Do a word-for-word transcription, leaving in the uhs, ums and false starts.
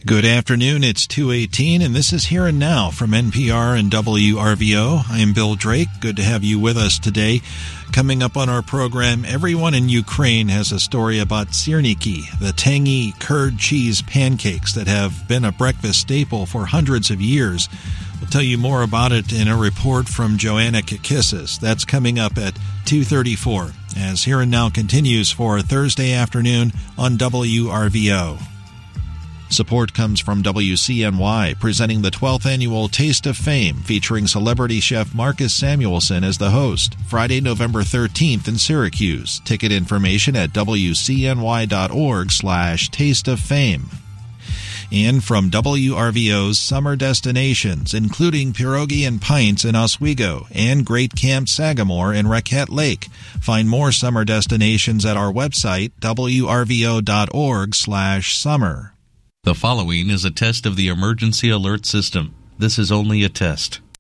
Good afternoon, it's two eighteen, and this is Here and Now from N P R and W R V O. I am Bill Drake. Good to have you with us today. Coming up on our program, everyone in Ukraine has a story about sirniki, the tangy curd cheese pancakes that have been a breakfast staple for hundreds of years. We'll tell you more about it in a report from Joanna Kakissis. That's coming up at two thirty-four, as Here and Now continues for Thursday afternoon on W R V O. Support comes from W C N Y, presenting the twelfth Annual Taste of Fame, featuring celebrity chef Marcus Samuelsson as the host, Friday, November thirteenth in Syracuse. Ticket information at W C N Y dot org slash taste of fame. And from W R V O's summer destinations, including Pierogi and Pints in Oswego and Great Camp Sagamore in Raquette Lake. Find more summer destinations at our website, W R V O dot org slash summer. The following is a test of the emergency alert system. This is only a test.